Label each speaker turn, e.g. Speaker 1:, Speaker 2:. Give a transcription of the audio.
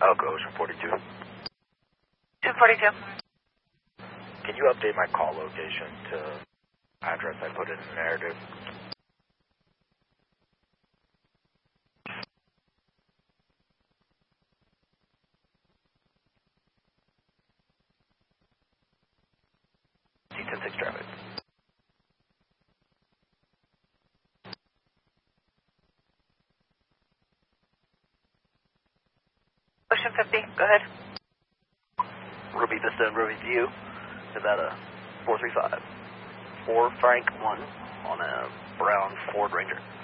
Speaker 1: Elko, Ocean 42.
Speaker 2: 242.
Speaker 1: Can you update my call location to address I put in the narrative? C-10-6 traffic.
Speaker 2: Ocean 50, go ahead.
Speaker 3: Ruby Vista and Ruby View, Nevada 435. 4 Frank 1 on a brown Ford Ranger.